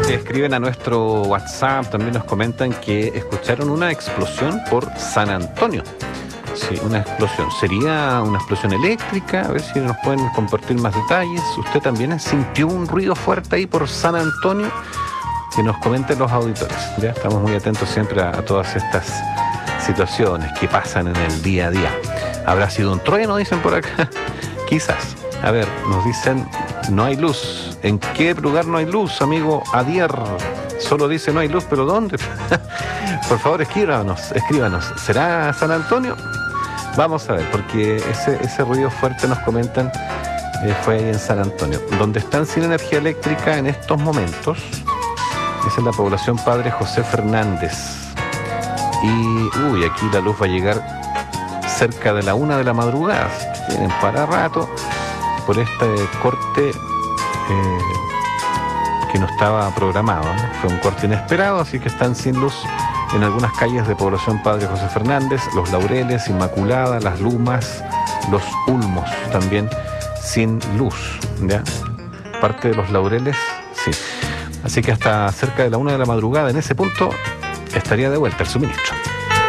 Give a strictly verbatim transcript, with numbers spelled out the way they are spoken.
que escriben a nuestro WhatsApp también nos comentan que escucharon una explosión por San Antonio. Sí, una explosión. ¿Sería una explosión eléctrica? A ver si nos pueden compartir más detalles. ¿Usted también sintió un ruido fuerte ahí por San Antonio? Que nos comenten los auditores. Ya estamos muy atentos siempre a, a todas estas situaciones que pasan en el día a día. ¿Habrá sido un trueno? Dicen por acá. Quizás. A ver, nos dicen, no hay luz. ¿En qué lugar no hay luz, amigo Adier? Solo dice no hay luz, pero ¿dónde? Por favor, escríbanos, escríbanos. ¿Será San Antonio? Vamos a ver, porque ese, ese ruido fuerte nos comentan eh, fue ahí en San Antonio. Donde están sin energía eléctrica en estos momentos es en la población Padre José Fernández. Y, uy, aquí la luz va a llegar cerca de la una de la madrugada. Tienen para rato por este corte eh, que no estaba programado, ¿no? Fue un corte inesperado, así que están sin luz en algunas calles de población Padre José Fernández, Los Laureles, Inmaculada, Las Lumas, Los Ulmos, también sin luz, ¿ya? Parte de Los Laureles, sí. Así que hasta cerca de la una de la madrugada, en ese punto, estaría de vuelta el suministro.